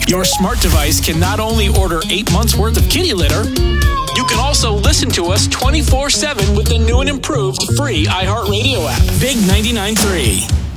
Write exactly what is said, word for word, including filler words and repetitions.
Your smart device can not only order eight months worth of kitty litter, you can also listen to us twenty-four seven with the new and improved free iHeartRadio app. Big ninety-nine point three.